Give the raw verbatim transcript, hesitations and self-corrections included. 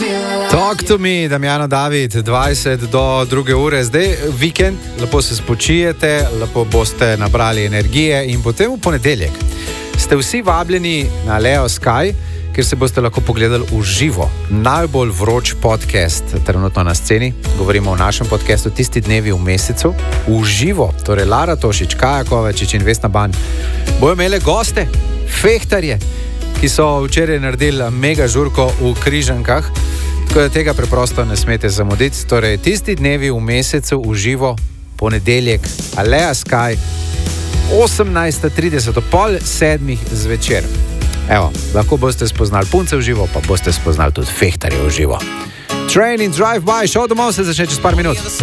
Talk to me, Damjano David, dvajset do druge ure, zdaj vikend, lepo se spočijete, lepo boste nabrali energije in potem v ponedeljek ste vsi vabljeni na Leo Sky, kjer se boste lahko pogledali v živo. Najbolj vroč podcast trenutno na sceni, govorimo o našem podcastu Tisti dnevi v mesecu, v živo, torej Lara Tošič, Kaja Kovačič in Vesna Ban bojo imele goste, fehtarje, ki so včeraj naredili mega žurko v Križankah. Tako da tega preprosto ne smete zamuditi. Torej, Tisti dnevi v mesecu v živo, ponedeljek, Leo Sky, osemnajsta trideset, ob pol sedmih zvečer. Evo, lahko boste spoznali punce v živo, pa boste spoznali tudi fehtarje v živo. Train in Drive By, šov domov se začne čez par minut.